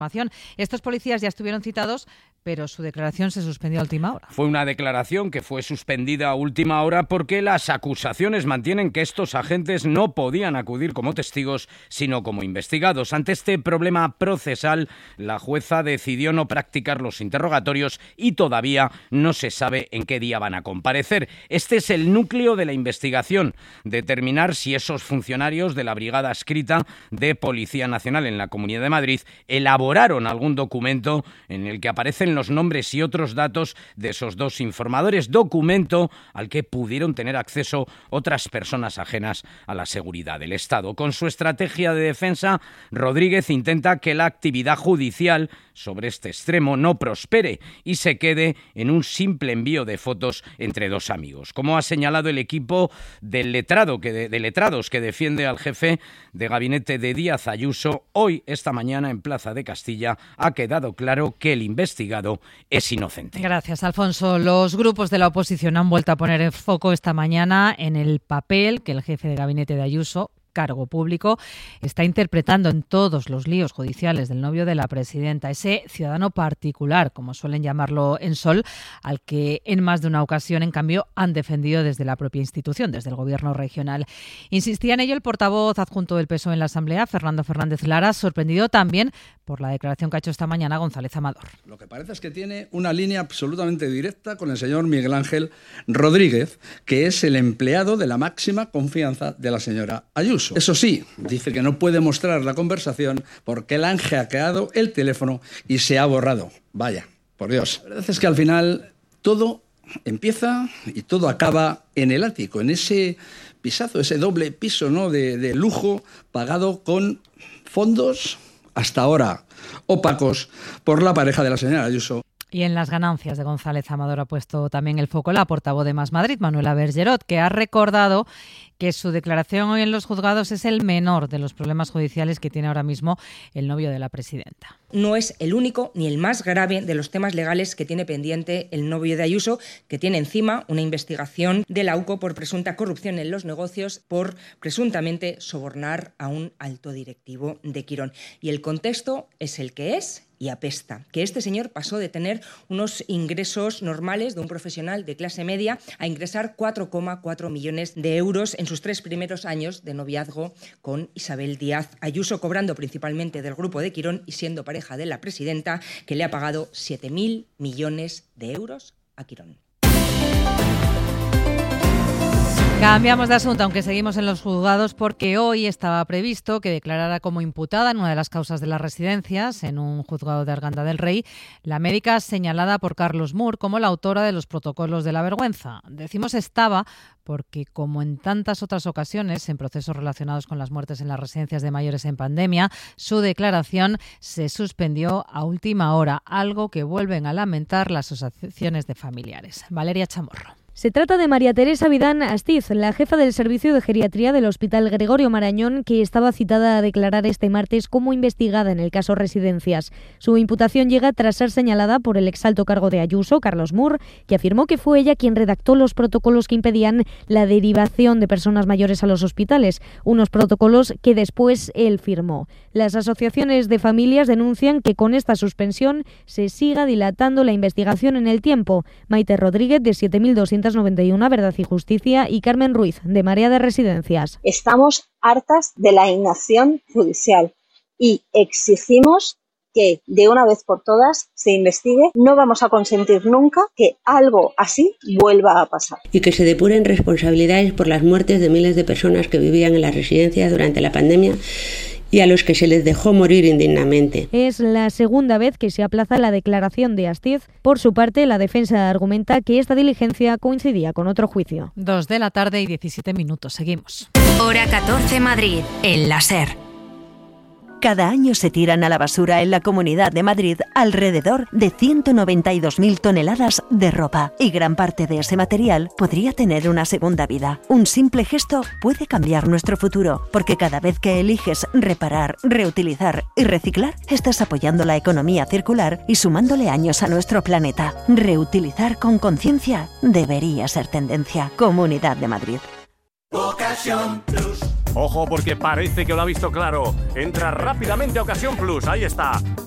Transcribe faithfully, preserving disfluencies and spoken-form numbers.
Estos policías ya estuvieron citados, pero su declaración se suspendió a última hora. Fue una declaración que fue suspendida a última hora porque las acusaciones mantienen que estos agentes no podían acudir como testigos, sino como investigados. Ante este problema procesal, la jueza decidió no practicar los interrogatorios y todavía no se sabe en qué día van a comparecer. Este es el núcleo de la investigación, determinar si esos funcionarios de la Brigada Adscrita de Policía Nacional en la Comunidad de Madrid elaboraron algún documento en el que aparecen los nombres y otros datos de esos dos informadores, documento al que pudieron tener acceso otras personas ajenas a la seguridad del Estado. Con su estrategia de defensa, Rodríguez intenta que la actividad judicial sobre este extremo no prospere y se quede en un simple envío de fotos entre dos amigos. Como ha señalado el equipo del letrado que de, de letrados que defiende al jefe de gabinete de Díaz Ayuso, hoy, esta mañana, en Plaza de Castilla, ha quedado claro que el investigado es inocente. Gracias, Alfonso. Los grupos de la oposición han vuelto a poner el foco esta mañana en el papel que el jefe de gabinete de Ayuso, cargo público, está interpretando en todos los líos judiciales del novio de la presidenta, ese ciudadano particular, como suelen llamarlo en Sol, al que en más de una ocasión, en cambio, han defendido desde la propia institución, desde el gobierno regional. Insistía en ello el portavoz adjunto del P S O E en la Asamblea, Fernando Fernández Lara, sorprendido también por la declaración que ha hecho esta mañana González Amador. Lo que parece es que tiene una línea absolutamente directa con el señor Miguel Ángel Rodríguez, que es el empleado de la máxima confianza de la señora Ayuso. Eso sí, dice que no puede mostrar la conversación porque él ha hackeado el teléfono y se ha borrado. Vaya, por Dios. La verdad es que al final todo empieza y todo acaba en el ático, en ese pisazo, ese doble piso, ¿no?, de, de lujo pagado con fondos hasta ahora opacos por la pareja de la señora Ayuso. Y en las ganancias de González Amador ha puesto también el foco la portavoz de Más Madrid, Manuela Bergerot, que ha recordado que su declaración hoy en los juzgados es el menor de los problemas judiciales que tiene ahora mismo el novio de la presidenta. No es el único ni el más grave de los temas legales que tiene pendiente el novio de Ayuso, que tiene encima una investigación de la U C O por presunta corrupción en los negocios, por presuntamente sobornar a un alto directivo de Quirón. Y el contexto es el que es y apesta, que este señor pasó de tener unos ingresos normales de un profesional de clase media a ingresar cuatro coma cuatro millones de euros en sus tres primeros años de noviazgo con Isabel Díaz Ayuso, cobrando principalmente del grupo de Quirón y siendo pareja de la presidenta, que le ha pagado siete mil millones de euros a Quirón. Cambiamos de asunto, aunque seguimos en los juzgados, porque hoy estaba previsto que declarara como imputada en una de las causas de las residencias, en un juzgado de Arganda del Rey, la médica señalada por Carlos Moore como la autora de los protocolos de la vergüenza. Decimos estaba porque, como en tantas otras ocasiones en procesos relacionados con las muertes en las residencias de mayores en pandemia, su declaración se suspendió a última hora, algo que vuelven a lamentar las asociaciones de familiares. Valeria Chamorro. Se trata de María Teresa Vidán Astiz, la jefa del servicio de geriatría del Hospital Gregorio Marañón, que estaba citada a declarar este martes como investigada en el caso Residencias. Su imputación llega tras ser señalada por el exalto cargo de Ayuso, Carlos Moore, que afirmó que fue ella quien redactó los protocolos que impedían la derivación de personas mayores a los hospitales, unos protocolos que después él firmó. Las asociaciones de familias denuncian que con esta suspensión se siga dilatando la investigación en el tiempo. Maite Rodríguez, de siete mil doscientos noventa y uno, Verdad y Justicia, y Carmen Ruiz, de Marea de Residencias. Estamos hartas de la inacción judicial y exigimos que de una vez por todas se investigue. No vamos a consentir nunca que algo así vuelva a pasar. Y que se depuren responsabilidades por las muertes de miles de personas que vivían en las residencias durante la pandemia y a los que se les dejó morir indignamente. Es la segunda vez que se aplaza la declaración de Astiz. Por su parte, la defensa argumenta que esta diligencia coincidía con otro juicio. Dos de la tarde y diecisiete minutos. Seguimos. Hora catorce Madrid, el láser. Cada año se tiran a la basura en la Comunidad de Madrid alrededor de ciento noventa y dos mil toneladas de ropa, y gran parte de ese material podría tener una segunda vida. Un simple gesto puede cambiar nuestro futuro, porque cada vez que eliges reparar, reutilizar y reciclar, estás apoyando la economía circular y sumándole años a nuestro planeta. Reutilizar con conciencia debería ser tendencia. Comunidad de Madrid. Ocasión Plus. Ojo, porque parece que lo ha visto claro. Entra rápidamente a Ocasión Plus, ahí está.